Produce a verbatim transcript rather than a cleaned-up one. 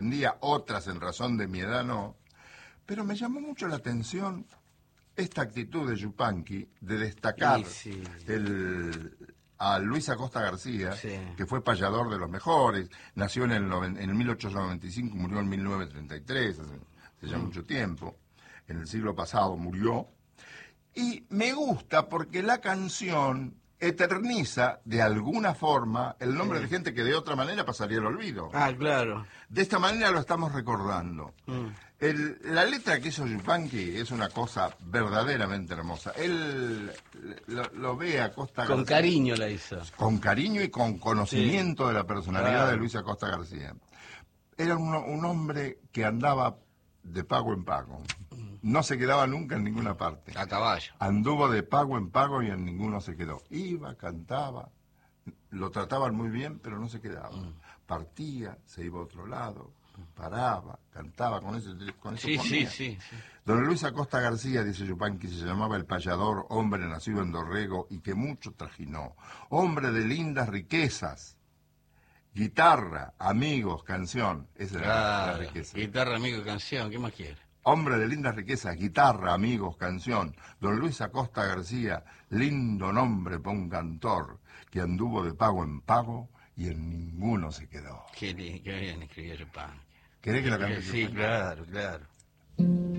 entendía, otras en razón de mi edad no, pero me llamó mucho la atención esta actitud de Yupanqui de destacar sí, sí. el, a Luis Acosta García, Sí. que fue payador de los mejores, nació en el, noven, en el mil ochocientos noventa y cinco, murió en mil novecientos treinta y tres, hace, hace ya mm. mucho tiempo, en el siglo pasado murió, y me gusta porque la canción eterniza de alguna forma el nombre sí. de gente que de otra manera pasaría al olvido. Ah, claro. De esta manera lo estamos recordando. Mm. El, la letra que hizo Yupanqui es una cosa verdaderamente hermosa. Él lo, lo ve a Costa García. Con cariño la hizo. Con cariño y con conocimiento sí. de la personalidad claro. de Luis Acosta García. Era un, un hombre que andaba de pago en pago. No se quedaba nunca en ninguna parte. A caballo. Anduvo de pago en pago y en ninguno se quedó. Iba, cantaba, lo trataban muy bien, pero no se quedaba. Mm. Partía, se iba a otro lado, paraba, cantaba, con eso, con eso sí, ponía. Sí, sí, sí. Don Luis Acosta García, dice Yupanqui, se llamaba el payador, hombre nacido en Dorrego y que mucho trajinó. Hombre de lindas riquezas. Guitarra, amigos, canción. Esa era claro, la, la riqueza. Guitarra, amigos, canción. ¿Qué más quiere? Hombre de lindas riquezas, guitarra, amigos, canción. Don Luis Acosta García, lindo nombre pa' un cantor, que anduvo de pago en pago y en ninguno se quedó. Qué, qué bien escribió Yupanqui. ¿Querés que la cante? Sí, claro, claro.